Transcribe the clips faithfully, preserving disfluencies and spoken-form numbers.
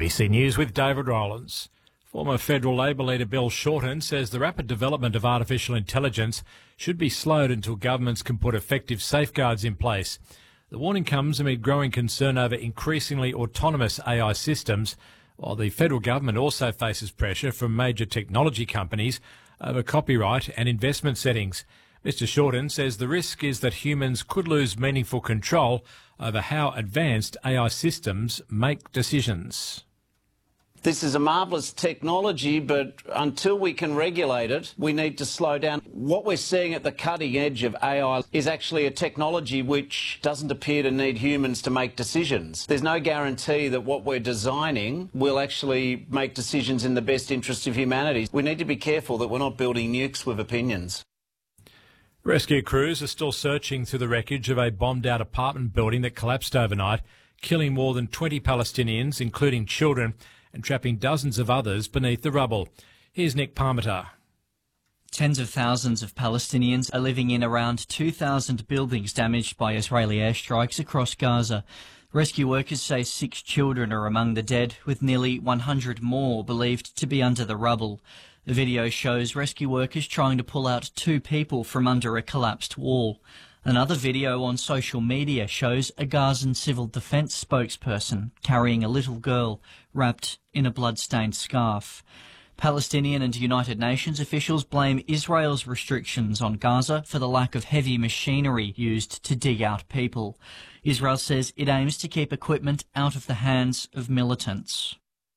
B C News with David Rowlands. Former federal Labor leader Bill Shorten says the rapid development of artificial intelligence should be slowed until governments can put effective safeguards in place. The warning comes amid growing concern over increasingly autonomous A I systems, while the federal government also faces pressure from major technology companies over copyright and investment settings. Mister Shorten says the risk is that humans could lose meaningful control over how advanced A I systems make decisions. This is a marvellous technology, but until we can regulate it, we need to slow down. What we're seeing at the cutting edge of A I is actually a technology which doesn't appear to need humans to make decisions. There's no guarantee that what we're designing will actually make decisions in the best interest of humanity. We need to be careful that we're not building nukes with opinions. Rescue crews are still searching through the wreckage of a bombed-out apartment building that collapsed overnight, killing more than twenty Palestinians, including children, and trapping dozens of others beneath the rubble. Here's Nick Parmenter. Tens of thousands of Palestinians are living in around two thousand buildings damaged by Israeli airstrikes across Gaza. Rescue workers say six children are among the dead, with nearly one hundred more believed to be under the rubble. The video shows rescue workers trying to pull out two people from under a collapsed wall. Another video on social media shows a Gazan civil defence spokesperson carrying a little girl wrapped in a blood-stained scarf. Palestinian and United Nations officials blame Israel's restrictions on Gaza for the lack of heavy machinery used to dig out people. Israel says it aims to keep equipment out of the hands of militants.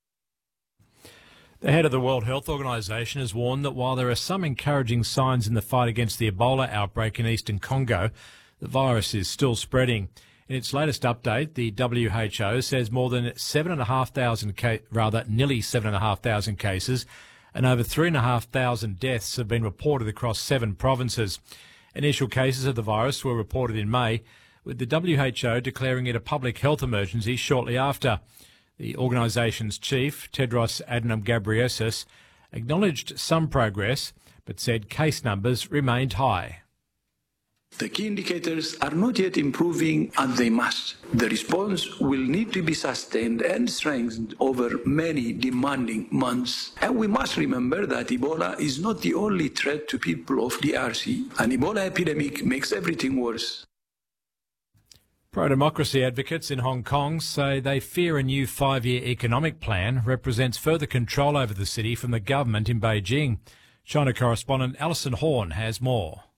The head of the World Health Organization has warned that while there are some encouraging signs in the fight against the Ebola outbreak in eastern Congo, the virus is still spreading. In its latest update, the W H O says more than seven and a half thousand, ca- rather nearly seven and a half thousand cases and over three and a half thousand deaths have been reported across seven provinces. Initial cases of the virus were reported in May, with the W H O declaring it a public health emergency shortly after. The organisation's chief, Tedros Adhanom Ghebreyesus, acknowledged some progress, but said case numbers remained high. The key indicators are not yet improving, and they must. The response will need to be sustained and strengthened over many demanding months. And we must remember that Ebola is not the only threat to people of D R C. An Ebola epidemic makes everything worse. Pro-democracy advocates in Hong Kong say they fear a new five-year economic plan represents further control over the city from the government in Beijing. China correspondent Alison Horn has more.